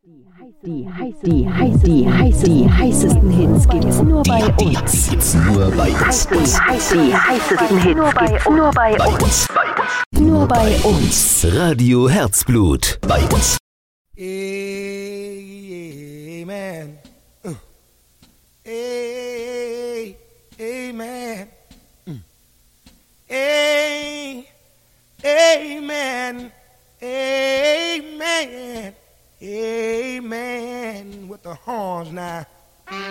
Die heißesten Hits gibt's nur bei uns. Die heißesten Hits nur bei uns. Nur bei uns. Radio Herzblut. Bei uns.